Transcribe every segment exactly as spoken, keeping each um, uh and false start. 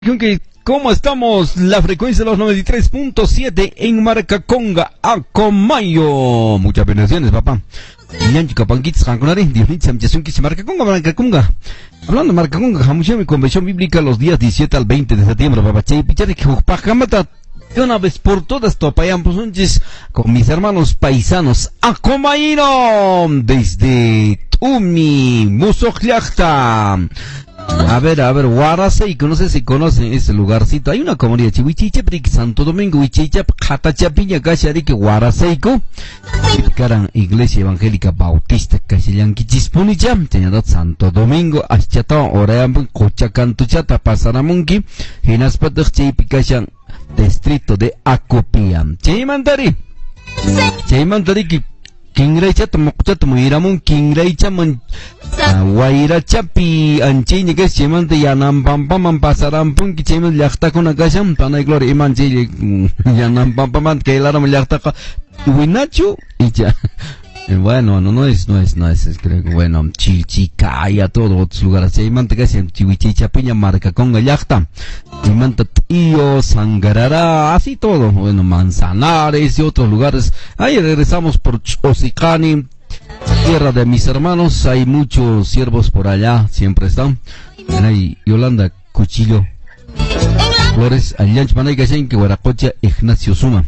Que ¿cómo estamos? La frecuencia de los noventa y tres punto siete en Marcaconga, Acomayo. Muchas bendiciones, papá. Marcaconga. Hablando de Marcaconga, Jamushia, mi convención bíblica los días diecisiete al veinte de septiembre, papá. Che, pichare que Jujpajamata, de una vez por todas, topayán, pues, con mis hermanos paisanos, Acomayino, desde Tumi, Musojliachta. A ver, a ver, Guaraseiko, no sé si conocen ese lugarcito. Hay una comunidad Chihuichicha, Santo Domingo, Huichicha, Jatachapiña, Cacharik, Guaraseiko. Caran Iglesia Evangélica Bautista, Cachilanqui Chispunicha, Señor Santo Domingo, Aschata, Oream, Cochacantuchata, Pasaramunki, Hinaspatak, Chipicachan, distrito de Acopiam. Chimantari, Chimantari, Kingreicha, Tomokucha, Muiramun, Kingreicha, Guaira Chapi, Anchini, que se llaman de Yanam Pampaman, pasarán Punki, Cheman, Yachta con Agasham, Pana Gloria, Imanchi, Yanam Pampaman, que el arma Yachta, Winachu, y ya. Bueno, no, no es, no es, no es, es creo que bueno, Chichicaya, todo, otros lugares, Cheman, que se Chihuichicha, Piña, Marca con Yachta, Imanta Tío, Sangarara, así todo, bueno, Manzanares y otros lugares. Ahí regresamos por Osicani, tierra de mis hermanos, hay muchos siervos por allá, siempre están. Hay Yolanda Cuchillo Flores, Alianch Manay Gachen, que Guaracocha, Ignacio Suma.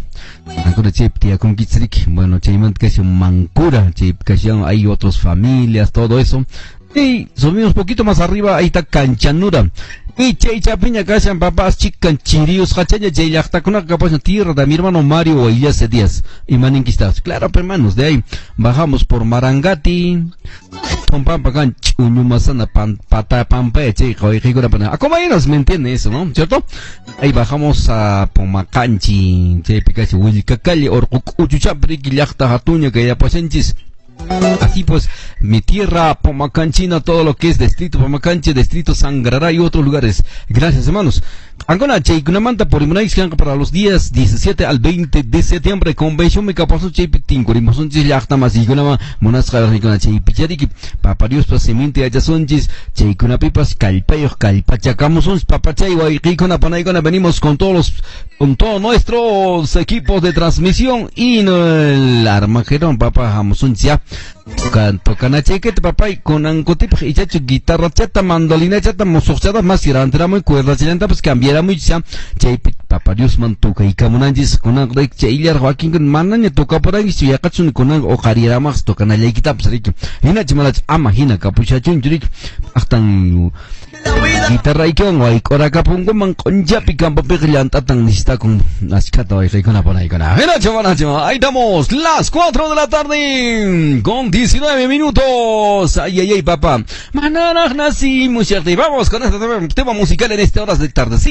Con Kitzrik, bueno, Chaimant que Mancura, hay otras familias, todo eso. Y subimos un poquito más arriba, ahí está Canchanura. Y Chay Chapiña, Cachan, papás, chican, chirios, Hachaya, Chay, hasta con una capaz de tierra de mi hermano Mario, y hace días, y Maninquistas. Claro, hermanos, de ahí bajamos por Marangati, Pompampacan, Uñumasana, Pata, Pampa, Chay, Joyigura, Pana. ¿Cómo ahí nos me entiende eso, no? ¿Cierto? Ahí bajamos a Pomacanchi, Chay, Picachi, Wilcacali, Orcuc, Uchuchapri, Yachta, Hatuña, que ya pasenchis. Así pues, mi tierra, Pomacanchina, todo lo que es distrito Pomacanchi, distrito Sangrará y otros lugares. Gracias, hermanos. Angona, Cheikunamanta por Imunais, para los días diecisiete al veinte de septiembre, convención me capazo Cheipitin, Corimozon Chilachtamas y Gunama, Monascar, Nicona Cheipichariki, Paparios, Pasemente, Ayasonchis, Cheikunapipas, Calpayos, Calpachacamusons, Papachay, Ricona Panaigona, venimos con todos los, con todos nuestros equipos de transmisión y no, el Armagedón, Papa Jamusonchia. Tocan a chequete, papá, y con ancotip y chacho, guitarra chata, mandolina chata, mozochata, más y muy cuerda chilanta, pues cambiara mucho, chepit, papá, Dios mantuca, y camunanjis, con un rey, chailer, Joaquín, con manan, y toca por ahí, si ya cachun, con un ojariera más, tocan a lequita, pues rico, y na chimalach, amagina, capuchachun, jurik, hasta guitarra y que on, y cora capungo, man, con yapi, campo, pegillanta, tan lista con las cata, y rey, con la pona, y con la, y na chimana, chimana, ahí estamos, las cuatro de la tarde, con diecinueve minutos. Ay, ay, ay, papá. Manana nacimos, y vamos con este tema musical en esta hora de tarde. Sí.